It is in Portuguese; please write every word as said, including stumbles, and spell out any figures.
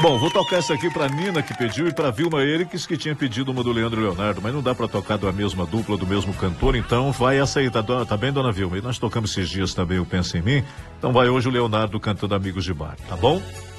Bom, vou tocar essa aqui pra Nina, que pediu, e pra Vilma Ericks, que tinha pedido uma do Leandro Leonardo, mas não dá pra tocar da mesma dupla, do mesmo cantor, então vai essa aí, tá, tá bem, dona Vilma? E nós tocamos esses dias também o Pensa em Mim, então vai hoje o Leonardo cantando Amigos de Bar, tá bom?